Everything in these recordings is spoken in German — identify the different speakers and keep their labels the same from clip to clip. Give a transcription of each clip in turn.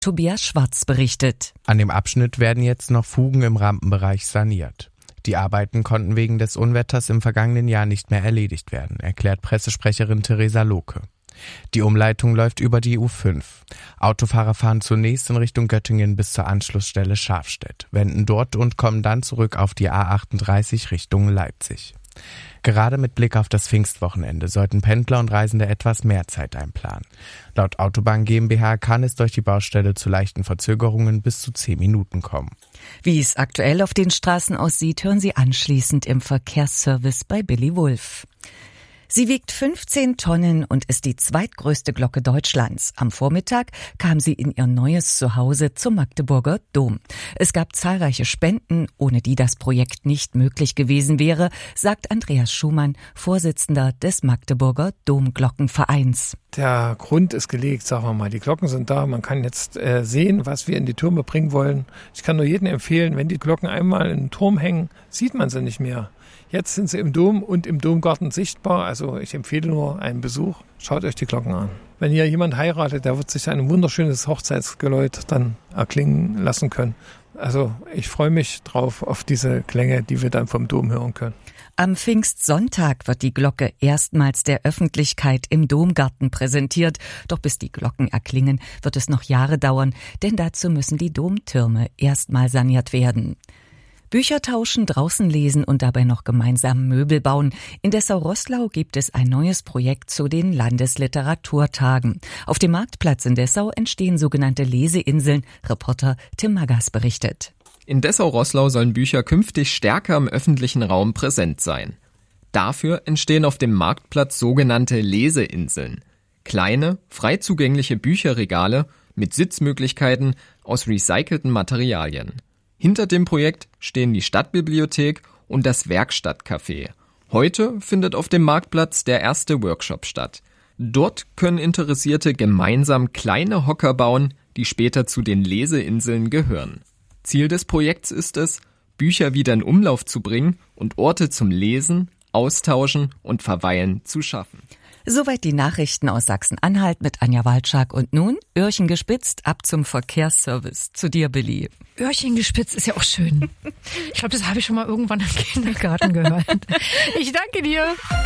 Speaker 1: Tobias Schwarz berichtet.
Speaker 2: An dem Abschnitt werden jetzt noch Fugen im Rampenbereich saniert. Die Arbeiten konnten wegen des Unwetters im vergangenen Jahr nicht mehr erledigt werden, erklärt Pressesprecherin Theresa Lohke. Die Umleitung läuft über die U5. Autofahrer fahren zunächst in Richtung Göttingen bis zur Anschlussstelle Schafstedt, wenden dort und kommen dann zurück auf die A38 Richtung Leipzig. Gerade mit Blick auf das Pfingstwochenende sollten Pendler und Reisende etwas mehr Zeit einplanen. Laut Autobahn GmbH kann es durch die Baustelle zu leichten Verzögerungen bis zu 10 Minuten kommen.
Speaker 1: Wie es aktuell auf den Straßen aussieht, hören Sie anschließend im Verkehrsservice bei Billy Wulff. Sie wiegt 15 Tonnen und ist die zweitgrößte Glocke Deutschlands. Am Vormittag kam sie in ihr neues Zuhause zum Magdeburger Dom. Es gab zahlreiche Spenden, ohne die das Projekt nicht möglich gewesen wäre, sagt Andreas Schumann, Vorsitzender des Magdeburger Domglockenvereins.
Speaker 3: Der Grund ist gelegt, sagen wir mal. Die Glocken sind da. Man kann jetzt sehen, was wir in die Türme bringen wollen. Ich kann nur jedem empfehlen, wenn die Glocken einmal in den Turm hängen, sieht man sie nicht mehr. Jetzt sind sie im Dom und im Domgarten sichtbar. Also ich empfehle nur einen Besuch. Schaut euch die Glocken an. Wenn hier jemand heiratet, der wird sich ein wunderschönes Hochzeitsgeläut dann erklingen lassen können. Also ich freue mich drauf auf diese Klänge, die wir dann vom Dom hören können.
Speaker 1: Am Pfingstsonntag wird die Glocke erstmals der Öffentlichkeit im Domgarten präsentiert. Doch bis die Glocken erklingen, wird es noch Jahre dauern, denn dazu müssen die Domtürme erstmal saniert werden. Bücher tauschen, draußen lesen und dabei noch gemeinsam Möbel bauen. In Dessau-Roßlau gibt es ein neues Projekt zu den Landesliteraturtagen. Auf dem Marktplatz in Dessau entstehen sogenannte Leseinseln. Reporter Tim Magas berichtet.
Speaker 4: In Dessau-Roßlau sollen Bücher künftig stärker im öffentlichen Raum präsent sein. Dafür entstehen auf dem Marktplatz sogenannte Leseinseln. Kleine, frei zugängliche Bücherregale mit Sitzmöglichkeiten aus recycelten Materialien. Hinter dem Projekt stehen die Stadtbibliothek und das Werkstattcafé. Heute findet auf dem Marktplatz der erste Workshop statt. Dort können Interessierte gemeinsam kleine Hocker bauen, die später zu den Leseinseln gehören. Ziel des Projekts ist es, Bücher wieder in Umlauf zu bringen und Orte zum Lesen, Austauschen und Verweilen zu schaffen.
Speaker 1: Soweit die Nachrichten aus Sachsen-Anhalt mit Anja Walczak. Und nun, Öhrchen gespitzt, ab zum Verkehrsservice. Zu dir, Billy.
Speaker 5: Öhrchen gespitzt ist ja auch schön. Ich glaube, das habe ich schon mal irgendwann im Kindergarten gehört. Ich danke dir.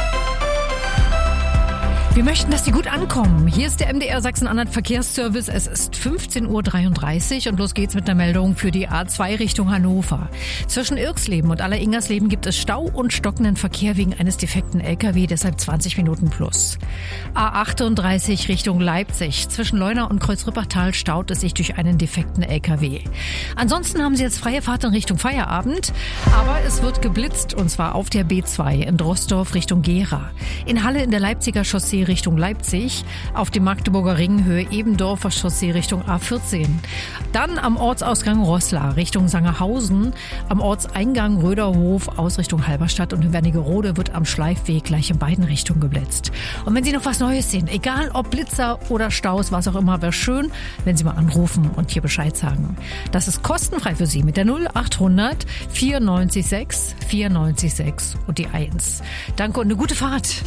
Speaker 5: Wir möchten, dass Sie gut ankommen. Hier ist der MDR Sachsen-Anhalt Verkehrsservice. Es ist 15.33 Uhr und los geht's mit einer Meldung für die A2 Richtung Hannover. Zwischen Irxleben und Aller-Ingersleben gibt es Stau und stockenden Verkehr wegen eines defekten LKW, deshalb 20 Minuten plus. A38 Richtung Leipzig. Zwischen Leuna und Kreuz-Rüppachtal staut es sich durch einen defekten LKW. Ansonsten haben Sie jetzt freie Fahrt in Richtung Feierabend, aber es wird geblitzt und zwar auf der B2 in Drosdorf Richtung Gera. In Halle in der Leipziger Chaussee Richtung Leipzig, auf dem Magdeburger Ring Höhe Ebendorfer Chaussee Richtung A14. Dann am Ortsausgang Roßla Richtung Sangerhausen, am Ortseingang Röderhof aus Richtung Halberstadt und in Wernigerode wird am Schleifweg gleich in beiden Richtungen geblitzt. Und wenn Sie noch was Neues sehen, egal ob Blitzer oder Staus, was auch immer, wäre schön, wenn Sie mal anrufen und hier Bescheid sagen. Das ist kostenfrei für Sie mit der 0800 94 94 und die 1. Danke und eine gute Fahrt.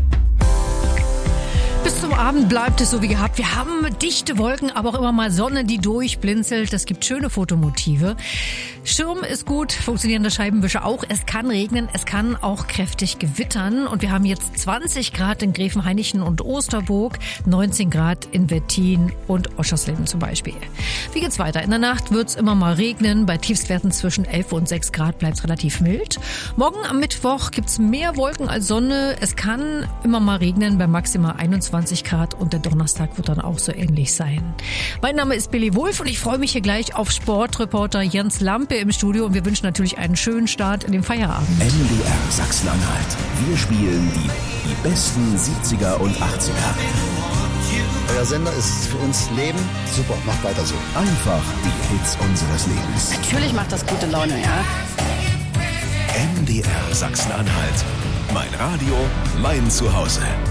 Speaker 5: Bis zum Abend bleibt es so wie gehabt. Wir haben dichte Wolken, aber auch immer mal Sonne, die durchblinzelt. Das gibt schöne Fotomotive. Schirm ist gut, funktionierende Scheibenwischer auch. Es kann regnen, es kann auch kräftig gewittern. Und wir haben jetzt 20 Grad in Gräfenhainichen und Osterburg, 19 Grad in Wettin und Oschersleben zum Beispiel. Wie geht's weiter? In der Nacht wird's immer mal regnen. Bei Tiefstwerten zwischen 11 und 6 Grad bleibt's relativ mild. Morgen am Mittwoch gibt's mehr Wolken als Sonne. Es kann immer mal regnen bei maximal 21 Grad und der Donnerstag wird dann auch so ähnlich sein. Mein Name ist Billy Wulff und ich freue mich hier gleich auf Sportreporter Jens Lampe im Studio und wir wünschen natürlich einen schönen Start in den Feierabend.
Speaker 6: MDR Sachsen-Anhalt. Wir spielen die besten 70er und 80er.
Speaker 7: Euer Sender ist für uns Leben. Super, macht weiter so.
Speaker 6: Einfach die Hits unseres Lebens.
Speaker 8: Natürlich macht das gute Laune, ja.
Speaker 6: MDR Sachsen-Anhalt. Mein Radio, mein Zuhause.